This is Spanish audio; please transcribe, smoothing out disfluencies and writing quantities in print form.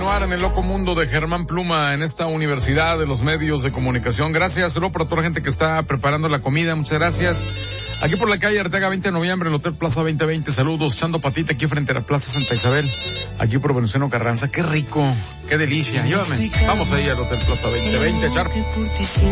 continuar en el loco mundo de Germán Pluma en esta Universidad de los Medios de Comunicación. Gracias, saludos para toda la gente que está preparando la comida, muchas gracias. Aquí por la calle Arteaga 20 de noviembre, el Hotel Plaza 2020, saludos, echando patita aquí frente a la Plaza Santa Isabel, aquí por Venustiano Carranza. Qué rico, qué delicia, llévame, vamos ahí al Hotel Plaza 2020 a echar